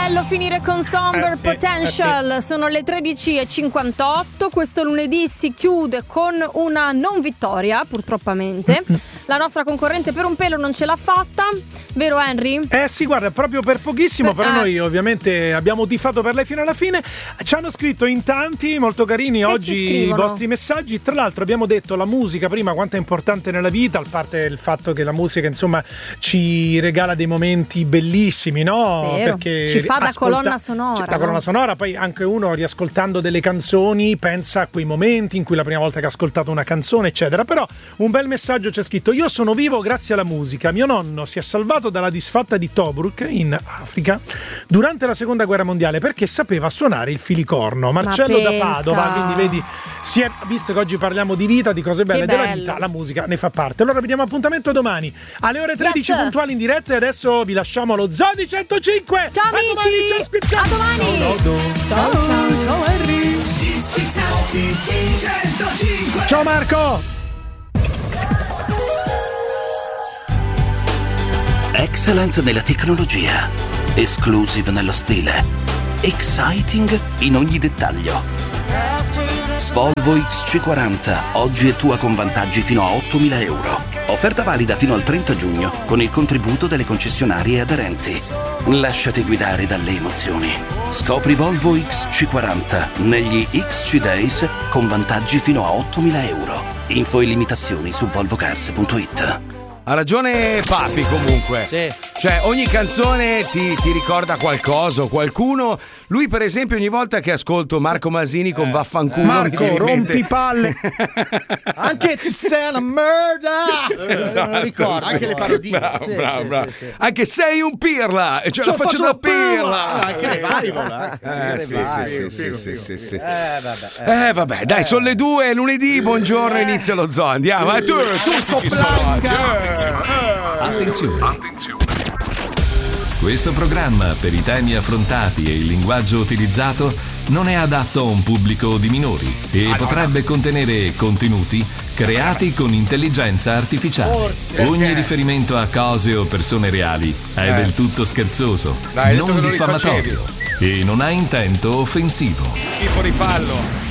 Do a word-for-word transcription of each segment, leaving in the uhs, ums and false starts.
bello finire con Somber eh sì, Potential. eh sì. Sono le tredici e cinquantotto. Questo lunedì si chiude con una non vittoria, purtroppamente. La nostra concorrente per un pelo non ce l'ha fatta, vero Henry? Eh sì, guarda, proprio per pochissimo, Per- però eh. noi ovviamente abbiamo tifato per lei fino alla fine. Ci hanno scritto in tanti, molto carini, Che ci oggi i scrivono? vostri messaggi. Tra l'altro abbiamo detto la musica prima quanto è importante nella vita, a parte il fatto che la musica insomma ci regala dei momenti bellissimi, no? Vero. Perché Ci fa da ascolta- colonna sonora, Da no? colonna sonora, poi anche uno riascoltando delle canzoni pensa a quei momenti in cui la prima volta che ha ascoltato una canzone, eccetera. Però un bel messaggio c'è scritto: io sono vivo grazie alla musica. Mio nonno si è salvato dalla disfatta di Tobruk in Africa durante la seconda guerra mondiale perché sapeva suonare il filicorno. Marcello da pensa. Padova, quindi vedi, si è, visto che oggi parliamo di vita, di cose belle Che della bello. vita, la musica ne fa parte. Allora vediamo appuntamento domani alle ore tredici Yes. puntuali in diretta, e adesso vi lasciamo allo Zoo di centocinque. Ciao A domani, amici! ciao Squizzati! A domani! Ciao, ciao, ciao, ciao Henry! Gli Squizzati di centocinque. Ciao Marco! Excellent nella tecnologia, exclusive nello stile, exciting in ogni dettaglio. Volvo X C quaranta, oggi è tua con vantaggi fino a ottomila euro. Offerta valida fino al trenta giugno con il contributo delle concessionarie aderenti. Lasciati guidare dalle emozioni. Scopri Volvo X C quaranta negli X C Days con vantaggi fino a ottomila euro. Info e limitazioni su volvocars punto it. Ha ragione Papi comunque. Sì. Cioè ogni canzone ti, ti ricorda qualcosa o qualcuno. Lui per esempio ogni volta che ascolto Marco Masini con Vaffanculo Marco, mi viene in mente- rompi palle! Anche sei una merda. Esatto, Non lo ricordo, sì. anche le parodie. Bravo, Sì, bravo, sì, bravo. sì, sì. Anche sei un pirla e ce la Ce faccio da pirla. Anche le revival, eh. Eh, sì, Revival. sì, sì, sì, sì, sì. Eh, vabbè. eh. Eh vabbè, dai, sono le due, lunedì, buongiorno, inizia lo zoo, andiamo. E tu, tutti ci sono. Attenzione. Questo programma, per i temi affrontati e il linguaggio utilizzato, non è adatto a un pubblico di minori e potrebbe contenere contenuti creati con intelligenza artificiale. Ogni riferimento a cose o persone reali è Eh. del tutto scherzoso, Dai, hai detto non che lo diffamatorio e non ha intento offensivo. Schifo di fallo.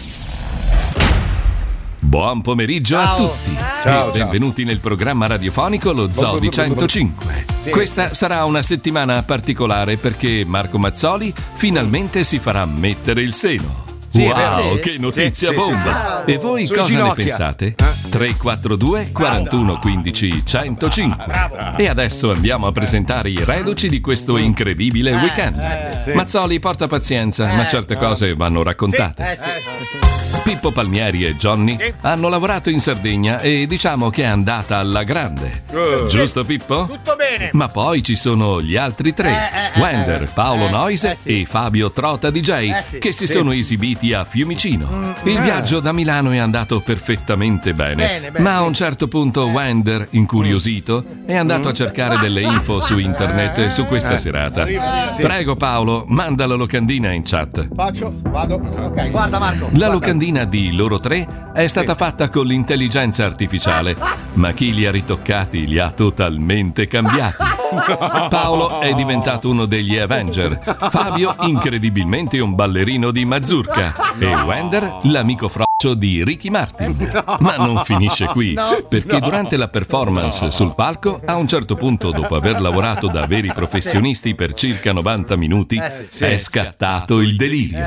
Buon pomeriggio a Ciao. tutti Ciao, e benvenuti nel programma radiofonico Lo Zoo di centocinque. Sì. Questa sarà una settimana particolare perché Marco Mazzoli finalmente si farà mettere il seno. Sì, è wow, vero. che notizia Sì, sì, bomba! sì, sì. E voi Sulle cosa ne ginocchia. pensate? tre quattro due quarantuno quindici centocinque. E adesso andiamo a presentare i reduci di questo incredibile weekend. Mazzoli, porta pazienza, ma certe cose vanno raccontate. Eh sì. Pippo Palmieri e Johnny hanno lavorato in Sardegna e diciamo che è andata alla grande. Giusto Pippo? Tutto bene. Ma poi ci sono gli altri tre, Eh, eh, Wender, eh, Paolo eh, Noise eh, sì. e Fabio Trota D J, Eh, sì. che si sono esibiti a Fiumicino. Il viaggio da Milano è andato perfettamente bene, Bene, bene. ma a un certo punto Wender, incuriosito, è andato a cercare delle info su internet su questa serata. Prego Paolo, manda la locandina in chat. Faccio, vado. Ok, guarda Marco. La guarda. locandina di loro tre è stata fatta con l'intelligenza artificiale, ma chi li ha ritoccati li ha totalmente cambiati. Paolo è diventato uno degli Avenger, Fabio incredibilmente un ballerino di mazurka e Wender l'amico froccio di Ricky Martin. Ma non finisce qui, perché durante la performance sul palco, a un certo punto, dopo aver lavorato da veri professionisti per circa novanta minuti, è scattato il delirio.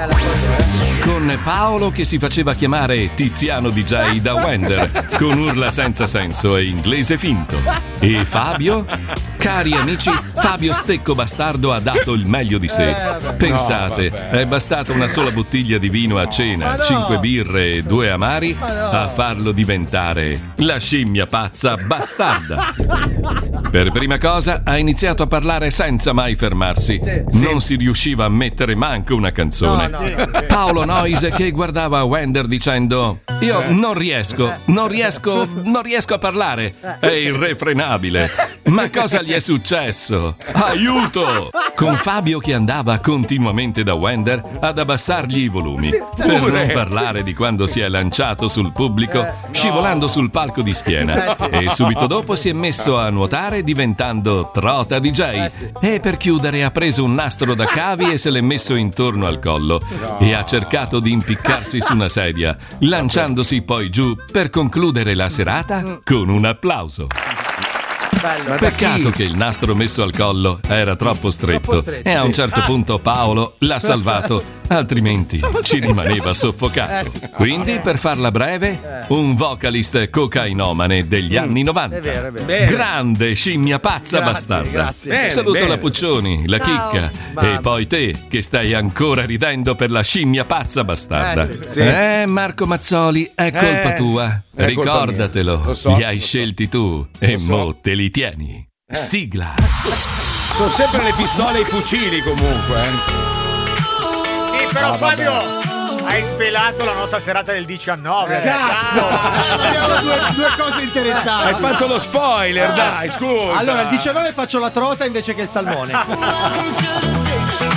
Con Paolo che si faceva chiamare Tiziano D J da Wender, con urla senza senso e inglese finto. E Fabio? Cari amici, Fabio Stecco Bastardo ha dato il meglio di sé. Pensate, è bastata una sola bottiglia di vino a cena, cinque birre e due amari a farlo diventare la scimmia pazza bastarda. Per prima cosa ha iniziato a parlare senza mai fermarsi. Non si riusciva a mettere manco una canzone. No, no, no. Paolo Noise che guardava Wender dicendo: io non riesco, non riesco, non riesco a parlare. È irrefrenabile. Ma cosa gli gli è successo? Aiuto! Con Fabio che andava continuamente da Wender ad abbassargli i volumi. Sì, per pure. non parlare di quando si è lanciato sul pubblico Eh, scivolando sul palco di schiena. Eh, sì. E subito dopo si è messo a nuotare diventando Trota D J. Eh, sì. E per chiudere ha preso un nastro da cavi e se l'è messo intorno al collo. E ha cercato di impiccarsi su una sedia, lanciandosi poi giù per concludere la serata con un applauso. Bello. Peccato che il nastro messo al collo era troppo stretto, Troppo stretto, e a un sì. certo punto Paolo l'ha salvato, altrimenti ci rimaneva soffocato. Eh, sì. Quindi, per farla breve, un vocalist cocainomane degli anni novanta. È vero, è vero. Bene. Grande scimmia pazza Grazie, bastarda. grazie. Bene, Saluto bene. la Puccioni, la Ciao. Chicca Mamma. e poi te che stai ancora ridendo per la scimmia pazza bastarda. Eh, sì. Sì. Eh, Marco Mazzoli, è colpa Eh, tua. è colpa Ricordatelo, mia. Lo so, li hai lo so. scelti tu e Lo so. mo te li tieni. Sigla. Sono sempre le pistole e i fucili comunque. eh. Sì, però Ah, vabbè. Fabio, hai svelato la nostra serata del diciannove. Cazzo! Abbiamo due, due cose interessanti. Hai fatto lo spoiler, dai, scusa. Allora, il diciannove faccio la trota invece che il salmone.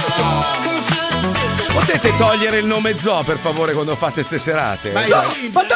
Potete togliere il nome Zoo, per favore, quando fate ste serate? Ma io-